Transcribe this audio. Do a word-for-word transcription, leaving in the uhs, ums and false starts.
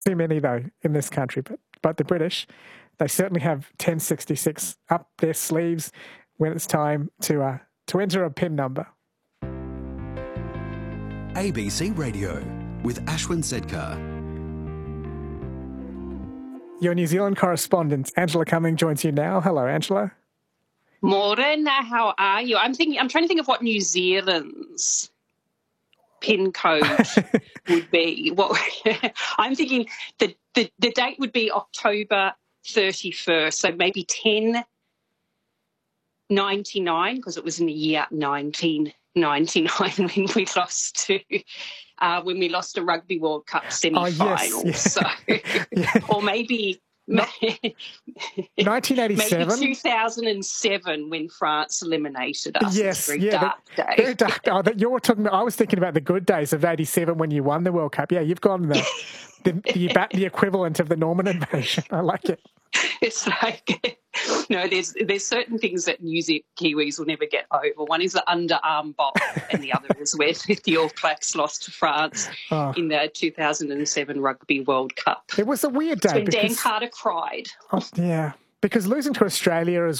Too many, though, in this country. But, but the British, they certainly have ten sixty-six up their sleeves when it's time to uh, to enter a P I N number. A B C Radio with Ashwin Sedkar. Your New Zealand correspondent, Angela Cumming, joins you now. Hello, Angela. Morena, how are you? I'm thinking. I'm trying to think of what New Zealand's P I N code would be. What I'm thinking, the, the the date would be October thirty-first, so maybe ten ninety-nine, because it was in the year nineteen ninety-nine when we lost to uh, when we lost a Rugby World Cup semi-final. Oh, yes, so, yeah. Or maybe. No, nineteen eighty-seven? Maybe two thousand seven when France eliminated us. Yes, it's a very yeah, dark the, day. Very dark. Oh, that you're talking about, I was thinking about the good days of eighty-seven when you won the World Cup. Yeah, you've gone the the, the, the equivalent of the Norman invasion. I like it. It's like, no, there's there's certain things that New Zealand Kiwis will never get over. One is the underarm bomb, and the other is where the All Blacks lost to France oh. in the two thousand seven Rugby World Cup. It was a weird day. When because, Dan Carter cried. Oh, yeah, because losing to Australia as